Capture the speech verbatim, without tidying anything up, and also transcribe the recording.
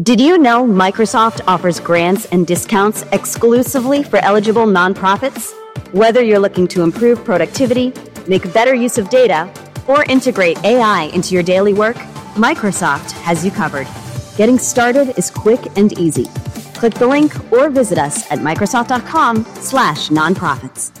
Did you know Microsoft offers grants and discounts exclusively for eligible nonprofits? Whether you're looking to improve productivity, make better use of data, or integrate A I into your daily work, Microsoft has you covered. Getting started is quick and easy. Click the link or visit us at Microsoft dot com slash nonprofits.